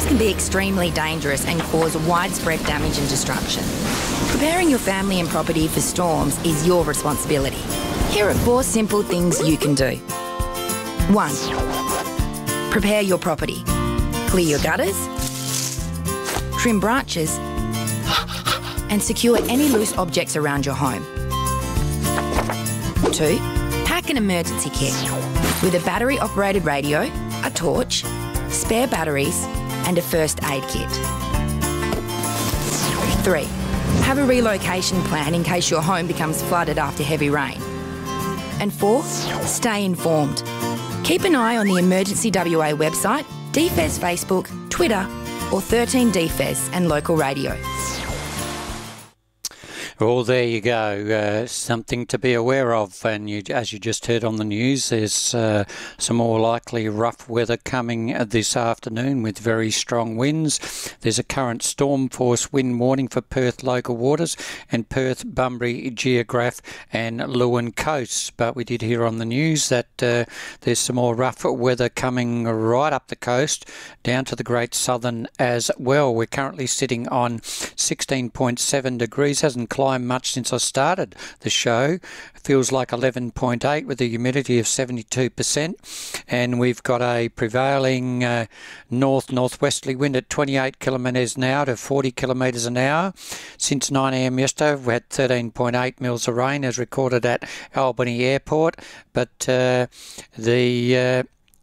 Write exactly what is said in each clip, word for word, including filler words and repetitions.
can be extremely dangerous and cause widespread damage and destruction. Preparing your family and property for storms is your responsibility. Here are four simple things you can do. One, prepare your property. Clear your gutters, trim branches, and secure any loose objects around your home. Two, pack an emergency kit with a battery-operated radio, a torch, spare batteries, and a first aid kit. Three, have a relocation plan in case your home becomes flooded after heavy rain. And four, stay informed. Keep an eye on the Emergency W A website, D F E S Facebook, Twitter, or thirteen D F E S and local radio. Well, there you go. Uh, something to be aware of. And you, as you just heard on the news, there's uh, some more likely rough weather coming this afternoon with very strong winds. There's a current storm force wind warning for Perth local waters and Perth, Bunbury, Geograph and Lewin coasts. But we did hear on the news that uh, there's some more rough weather coming right up the coast down to the Great Southern as well. We're currently sitting on sixteen point seven degrees. Hasn't climbed much since I started the show. Feels like eleven point eight with a humidity of seventy-two percent, and we've got a prevailing uh, north northwesterly wind at twenty-eight kilometres an hour to forty kilometres an hour. Since nine a m yesterday we've had thirteen point eight mils of rain as recorded at Albany Airport, but uh, the uh,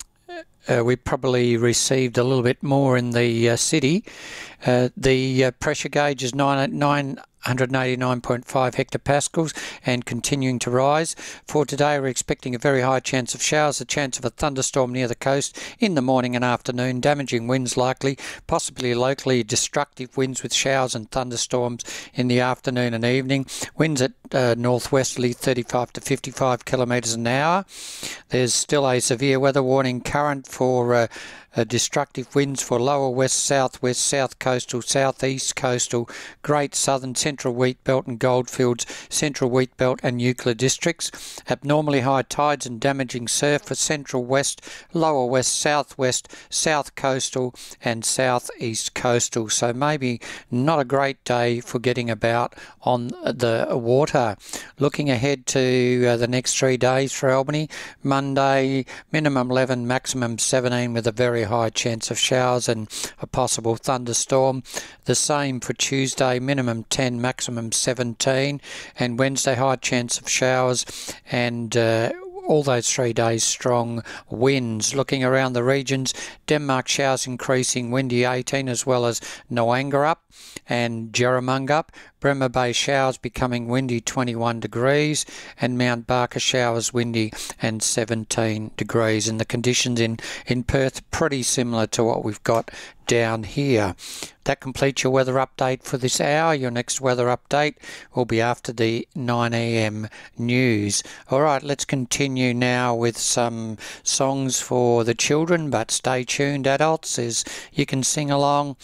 Uh, we probably received a little bit more in the uh, city. Uh, the uh, pressure gauge is nine, nine hundred eighty-nine point five hectopascals and continuing to rise. For today, we're expecting a very high chance of showers, a chance of a thunderstorm near the coast in the morning and afternoon, damaging winds likely, possibly locally destructive winds with showers and thunderstorms in the afternoon and evening. Winds at uh, northwesterly thirty-five to fifty-five kilometres an hour. There's still a severe weather warning current for uh, Uh, destructive winds for lower west, southwest, south coastal, southeast coastal, Great Southern, Central Wheat Belt and Goldfields, Central Wheat Belt and Euclid districts. Abnormally high tides and damaging surf for Central West, lower west, southwest, south coastal and southeast coastal. So maybe not a great day for getting about on the water. Looking ahead to uh, the next three days for Albany, Monday minimum eleven, maximum seventeen with a very high chance of showers and a possible thunderstorm. The same for Tuesday, minimum ten, maximum seventeen, and Wednesday high chance of showers and uh, all those three days strong winds. Looking around the regions, Denmark showers increasing, windy eighteen, as well as Noangarup and Jerramungup. Bremer Bay showers becoming windy twenty-one degrees, and Mount Barker showers windy and seventeen degrees. And the conditions in, in Perth pretty similar to what we've got down here. That completes your weather update for this hour. Your next weather update will be after the nine a m news. All right, let's continue now with some songs for the children, but stay tuned, adults, as you can sing along.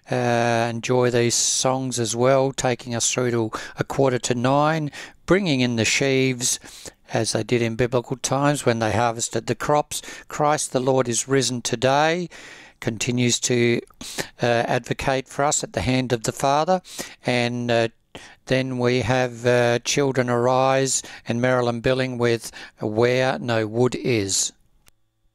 Uh, enjoy these songs as well, taking us through to a quarter to nine, bringing in the sheaves as they did in biblical times when they harvested the crops. Christ the Lord is risen today, continues to uh, advocate for us at the hand of the Father. And uh, then we have uh, Children Arise and Marilyn Billing with Where No Wood Is.